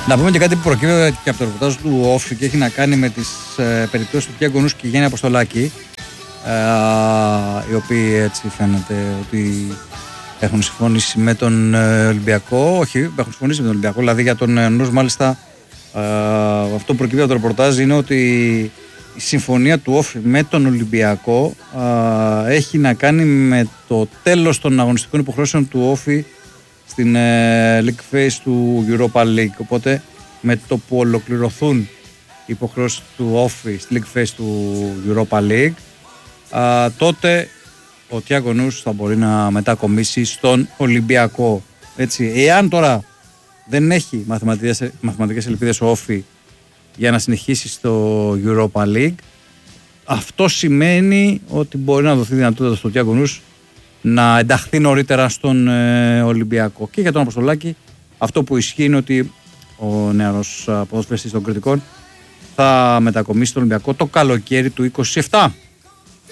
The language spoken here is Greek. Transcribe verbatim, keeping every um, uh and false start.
Να πούμε και κάτι που προκύπτει και από το ρεπορτάζ του Όφη και έχει να κάνει με τις ε, περιπτώσεις του Τιάγκο Νους και Γιάννη Αποστολάκη, ε, οι οποίοι έτσι φαίνεται ότι έχουν συμφωνήσει με τον ε, Ολυμπιακό. Όχι, έχουν συμφωνήσει με τον Ολυμπιακό. Δηλαδή για τον ε, Νους, μάλιστα, ε, αυτό που προκύπτει από το ρεπορτάζ είναι ότι η συμφωνία του Όφη με τον Ολυμπιακό ε, έχει να κάνει με το τέλος των αγωνιστικών υποχρεώσεων του Όφη στην ε, League Phase του Europa League. Οπότε με το που ολοκληρωθούν οι υποχρεώσεις του Όφη στη League Phase του Europa League, ε, τότε ο Τιάγκο Νους θα μπορεί να μετακομίσει στον Ολυμπιακό. Έτσι, εάν τώρα δεν έχει μαθηματικές, μαθηματικές ελπίδες ο Όφη για να συνεχίσει στο Europa League, αυτό σημαίνει ότι μπορεί να δοθεί δυνατότητα στο Τιάγκο Νους να ενταχθεί νωρίτερα στον ε, Ολυμπιακό. Και για τον Αποστολάκη, αυτό που ισχύει είναι ότι ο νεαρός ποδοσφαιριστής των Κρητικών θα μετακομίσει στον Ολυμπιακό το καλοκαίρι του είκοσι επτά.